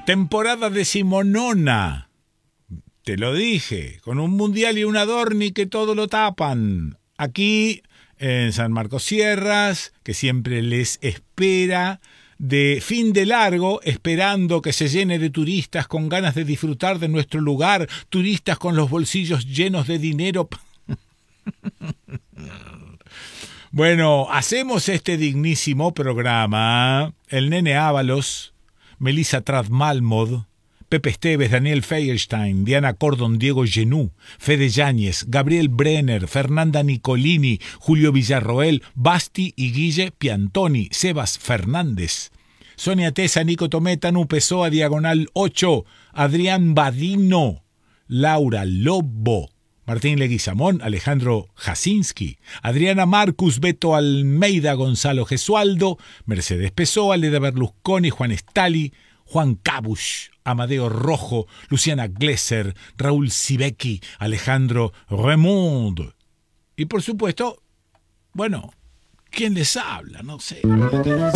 Temporada decimonona. Te lo dije, con un mundial y un Adorni que todo lo tapan. Aquí, en San Marcos Sierras, que siempre les espera de fin de largo, esperando que se llene de turistas con ganas de disfrutar de nuestro lugar, turistas con los bolsillos llenos de dinero. Bueno, hacemos este dignísimo programa. El Nene Ábalos, Melissa Trath-Malmod, Pepe Esteves, Daniel Feierstein, Diana Cordon, Diego Genú, Fede Yáñez, Gabriel Brenner, Fernanda Nicolini, Julio Villarroel, Basti y Guille Piantoni, Sebas Fernández, Sonia Tesa, Nico Tometa, Nu Pessoa, Diagonal 8, Adrián Badino, Laura Lobo, Martín Leguizamón, Alejandro Jasinski, Adriana Marcus, Beto Almeida, Gonzalo Gesualdo, Mercedes Pessoa, Leda Berlusconi, Juan Estali, Juan Cabush, Amadeo Rojo, Luciana Glesser, Raúl Sibeki, Alejandro Remond. Y por supuesto, bueno, ¿quién les habla? No sé.